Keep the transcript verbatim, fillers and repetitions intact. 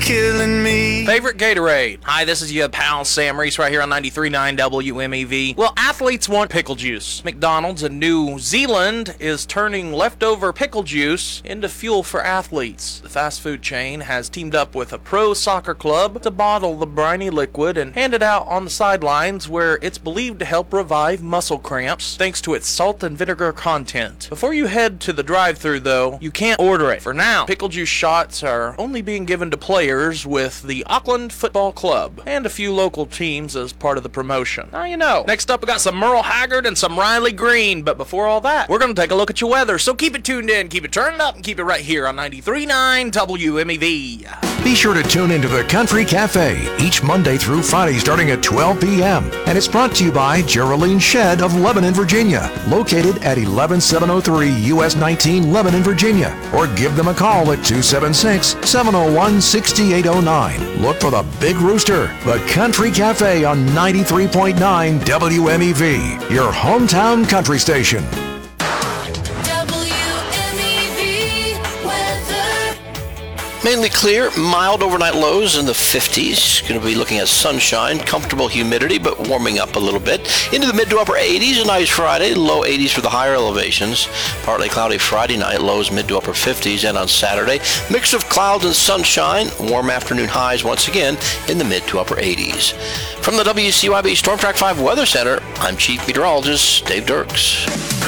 killing me. Favorite Gatorade? Hi, this is your pal Sam Reese right here on ninety-three point nine W M E V. Well, athletes want pickle juice. McDonald's in New Zealand is turning leftover pickle juice into fuel for athletes. The fast food chain has teamed up with a pro soccer club to bottle the briny liquid and hand it out on the sidelines where it's believed to help revive muscle cramps thanks to its salt and vinegar content. Before you head to the drive-thru though, you can't order it. For now, pickle juice shots are only being given to players with the Auckland Football Club and a few local teams as part of the promotion. Now you know. Next up, we got some Merle Haggard and some Riley Green, but before all that, we're going to take a look at your weather, so keep it tuned in, keep it turning up, and keep it right here on ninety-three point nine W M E V. Be sure to tune into the Country Cafe each Monday through Friday starting at twelve p.m. And it's brought to you by Geraldine Shed of Lebanon, Virginia, located at eleven seven oh three U S nineteen, Lebanon, Virginia. Or give them a call at two seven six, seven oh one, six eight oh nine. Look for the Big Rooster, the Country Cafe on ninety-three point nine W M E V, your hometown country station. Mainly clear, mild overnight lows in the fifties. Going to be looking at sunshine, comfortable humidity, but warming up a little bit. Into the mid to upper eighties, a nice Friday, low eighties for the higher elevations. Partly cloudy Friday night, lows mid to upper fifties, and on Saturday, mix of clouds and sunshine, warm afternoon highs once again in the mid to upper eighties. From the W C Y B Storm Track five Weather Center, I'm Chief Meteorologist Dave Dirks.